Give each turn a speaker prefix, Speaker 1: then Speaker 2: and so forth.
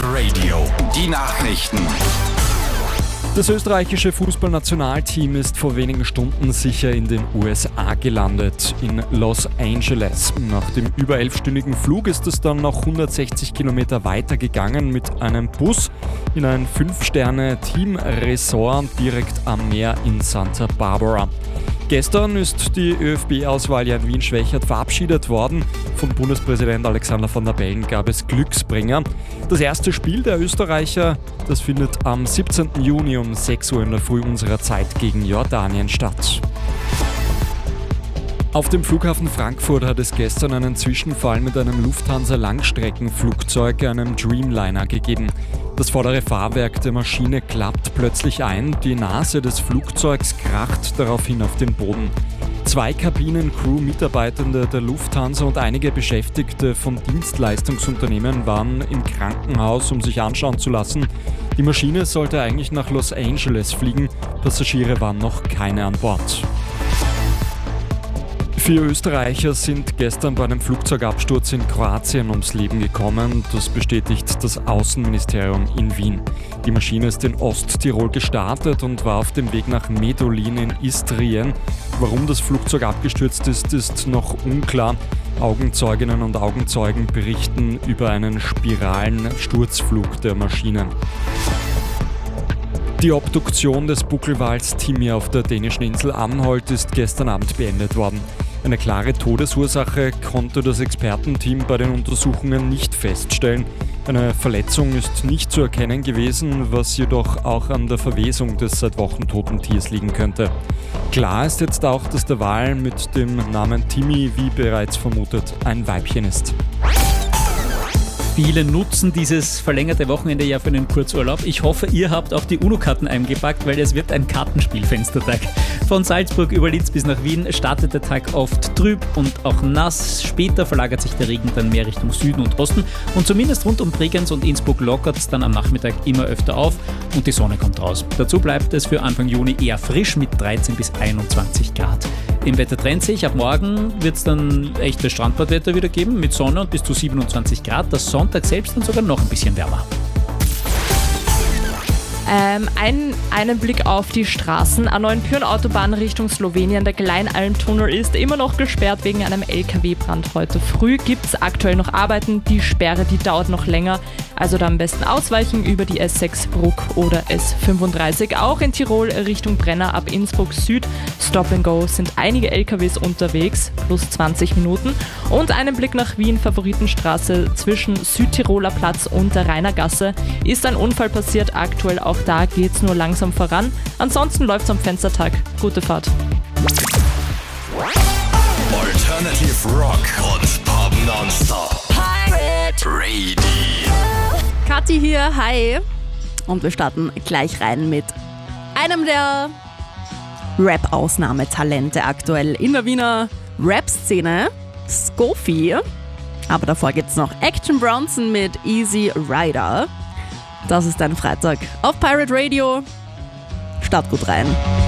Speaker 1: Pirate Radio, die Nachrichten.
Speaker 2: Das österreichische Fußballnationalteam ist vor wenigen Stunden sicher in den USA gelandet, in Los Angeles. Nach dem über 11-stündigen Flug ist es dann noch 160 Kilometer weiter gegangen mit einem Bus in ein 5-Sterne-Team-Resort direkt am Meer in Santa Barbara. Gestern ist die ÖFB-Auswahl ja in Wien-Schwächert verabschiedet worden. Von Bundespräsident Alexander Van der Bellen gab es Glücksbringer. Das erste Spiel der Österreicher, das findet am 17. Juni um 6 Uhr in der Früh unserer Zeit gegen Jordanien statt. Auf dem Flughafen Frankfurt hat es gestern einen Zwischenfall mit einem Lufthansa-Langstreckenflugzeug, einem Dreamliner, gegeben. Das vordere Fahrwerk der Maschine klappt plötzlich ein, die Nase des Flugzeugs kracht daraufhin auf den Boden. 2 Kabinen-Crew-Mitarbeitende der Lufthansa und einige Beschäftigte von Dienstleistungsunternehmen waren im Krankenhaus, um sich anschauen zu lassen. Die Maschine sollte eigentlich nach Los Angeles fliegen, Passagiere waren noch keine an Bord. 4 Österreicher sind gestern bei einem Flugzeugabsturz in Kroatien ums Leben gekommen. Das bestätigt das Außenministerium in Wien. Die Maschine ist in Osttirol gestartet und war auf dem Weg nach Medulin in Istrien. Warum das Flugzeug abgestürzt ist, ist noch unklar. Augenzeuginnen und Augenzeugen berichten über einen spiralen Sturzflug der Maschinen. Die Obduktion des Buckelwals Timmy auf der dänischen Insel Anholt ist gestern Abend beendet worden. Eine klare Todesursache konnte das Expertenteam bei den Untersuchungen nicht feststellen. Eine Verletzung ist nicht zu erkennen gewesen, was jedoch auch an der Verwesung des seit Wochen toten Tiers liegen könnte. Klar ist jetzt auch, dass der Wal mit dem Namen Timmy, wie bereits vermutet, ein Weibchen ist.
Speaker 3: Viele nutzen dieses verlängerte Wochenende ja für einen Kurzurlaub. Ich hoffe, ihr habt auch die UNO-Karten eingepackt, weil es wird ein Kartenspielfenstertag. Von Salzburg über Linz bis nach Wien startet der Tag oft trüb und auch nass. Später verlagert sich der Regen dann mehr Richtung Süden und Osten. Und zumindest rund um Bregenz und Innsbruck lockert es dann am Nachmittag immer öfter auf und die Sonne kommt raus. Dazu bleibt es für Anfang Juni eher frisch mit 13 bis 21 Grad. Im Wetter trennt sich. Ab morgen wird es dann echtes Strandbadwetter wieder geben mit Sonne und bis zu 27 Grad. Das Sonntag selbst dann sogar noch ein bisschen wärmer.
Speaker 4: Einen Blick auf die Straßen. A9-Pyhrn-Autobahn Richtung Slowenien. Der Kleinalmtunnel ist immer noch gesperrt wegen einem LKW-Brand. Heute früh gibt es aktuell noch Arbeiten. Die Sperre, die dauert noch länger. Also da am besten ausweichen über die S6 Bruck oder S35. Auch in Tirol Richtung Brenner ab Innsbruck Süd. Stop and Go sind einige LKWs unterwegs, plus 20 Minuten. Und einen Blick nach Wien, Favoritenstraße zwischen Südtiroler Platz und der Rainergasse. Ist ein Unfall passiert, aktuell auch da geht's nur langsam voran. Ansonsten läuft's am Fenstertag. Gute Fahrt.
Speaker 1: Alternative Rock und Pop Nonstop. Pirate Radio.
Speaker 5: Kathi hier, hi. Und wir starten gleich rein mit einem der Rap-Ausnahmetalente aktuell in der Wiener Rap-Szene, Skofi. Aber davor gibt's noch Action Bronson mit Easy Rider. Das ist dein Freitag auf Pirate Radio. Start gut rein.